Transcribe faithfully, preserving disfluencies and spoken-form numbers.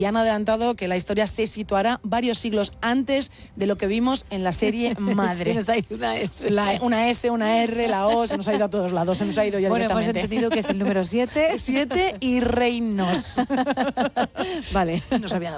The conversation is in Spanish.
Y han adelantado que la historia se situará varios siglos antes de lo que vimos en la serie madre. Sí, nos ha ido una S. La, una S, una R, la O, se nos ha ido a todos lados, se nos ha ido ya bueno, directamente. Hemos entendido que es el número siete. siete y reinos. Vale. No se había dado